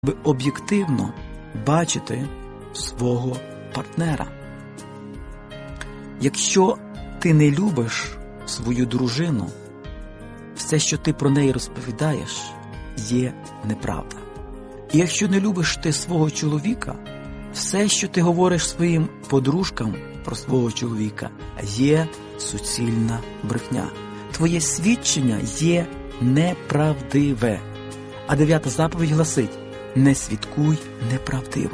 щоб об'єктивно бачити свого партнера. Якщо ти не любиш свою дружину, все, що ти про неї розповідаєш, є неправда. І якщо не любиш ти свого чоловіка, все, що ти говориш своїм подружкам про свого чоловіка, є суцільна брехня. Твоє свідчення є неправдиве. А 9 заповідь гласить: не свідкуй неправдиво.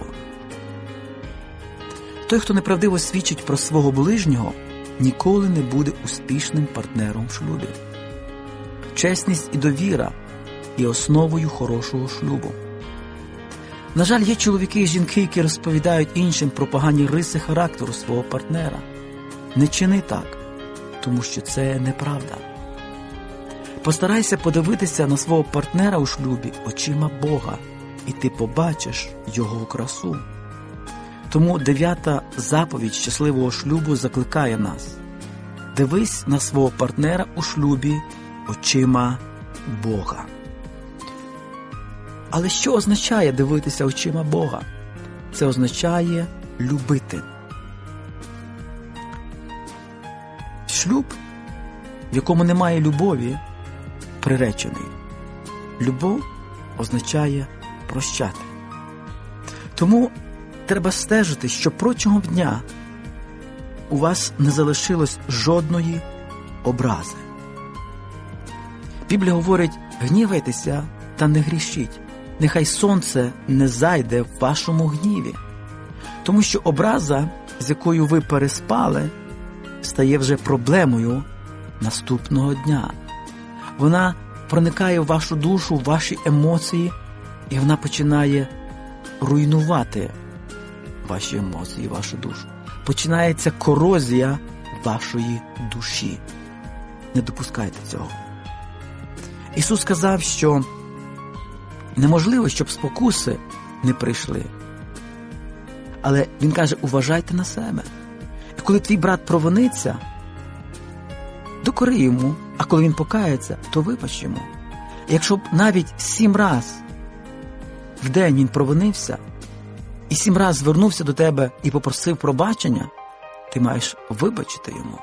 Той, хто неправдиво свідчить про свого ближнього, ніколи не буде успішним партнером в шлюбі. Чесність і довіра є основою хорошого шлюбу. На жаль, є чоловіки і жінки, які розповідають іншим про погані риси характеру свого партнера. Не чини так, тому що це неправда. Постарайся подивитися на свого партнера у шлюбі очима Бога, і ти побачиш його красу. Тому 9 заповідь щасливого шлюбу закликає нас: дивись на свого партнера у шлюбі очима Бога. Але що означає дивитися очима Бога? Це означає любити. Шлюб, в якому немає любові, приречений. Любов означає прощати. Тому треба стежити, що протягом дня у вас не залишилось жодної образи. Біблія говорить: гнівайтеся та не грішіть. Нехай сонце не зайде в вашому гніві. Тому що образа, з якою ви переспали, стає вже проблемою наступного дня. Вона проникає в вашу душу, в ваші емоції, і вона починає руйнувати ваші емоції, вашу душу. Починається корозія вашої душі. Не допускайте цього. Ісус сказав, що неможливо, щоб спокуси не прийшли. Але Він каже: уважайте на себе. І коли твій брат провиниться, докори йому, а коли він покається, то вибач йому. І якщо б навіть 7 раз в день він провинився, і 7 раз звернувся до тебе і попросив пробачення, ти маєш вибачити йому.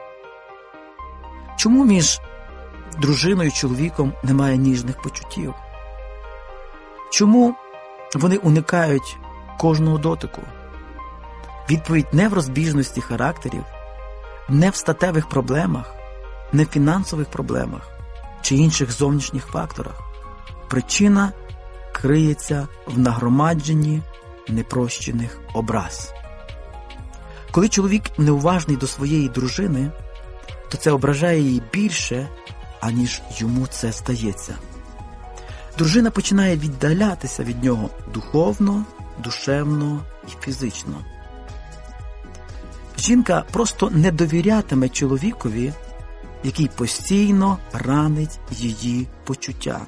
Чому між дружиною і чоловіком немає ніжних почуттів? Чому вони уникають кожного дотику? Відповідь не в розбіжності характерів, не в статевих проблемах, не в фінансових проблемах чи інших зовнішніх факторах. Причина криється в нагромадженні непрощених образ. Коли чоловік неуважний до своєї дружини, то це ображає її більше, аніж йому це стається. Дружина починає віддалятися від нього духовно, душевно і фізично. Жінка просто не довірятиме чоловікові, який постійно ранить її почуття.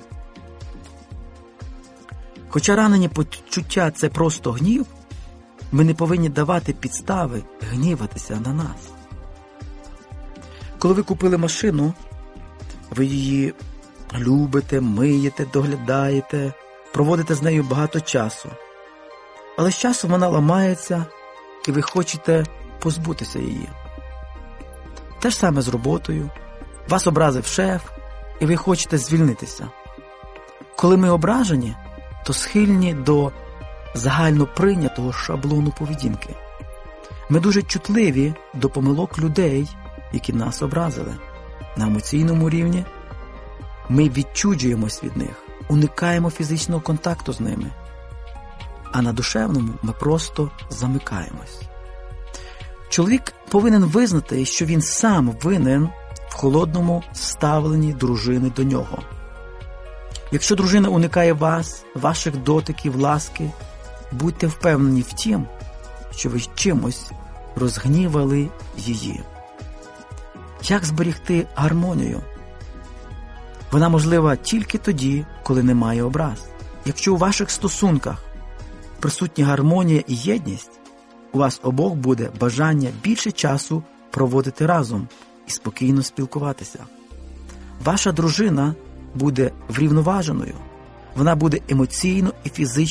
Хоча ранені почуття – це просто гнів, ми не повинні давати підстави гніватися на нас. Коли ви купили машину, ви її любите, миєте, доглядаєте, проводите з нею багато часу. Але з часом вона ламається, і ви хочете позбутися її. Те ж саме з роботою. Вас образив шеф, і ви хочете звільнитися. Коли ми ображені, то схильні до загально прийнятого шаблону поведінки. Ми дуже чутливі до помилок людей, які нас образили. На емоційному рівні ми відчужуємось від них, уникаємо фізичного контакту з ними. А на душевному ми просто замикаємось. Чоловік повинен визнати, що він сам винен в холодному ставленні дружини до нього. Якщо дружина уникає вас, ваших дотиків, ласки, будьте впевнені в тім, що ви чимось розгнівали її. Як зберегти гармонію? Вона можлива тільки тоді, коли немає образ. Якщо у ваших стосунках присутня гармонія і єдність, у вас обох буде бажання більше часу проводити разом і спокійно спілкуватися. Ваша дружина буде врівноваженою, вона буде емоційно і фізично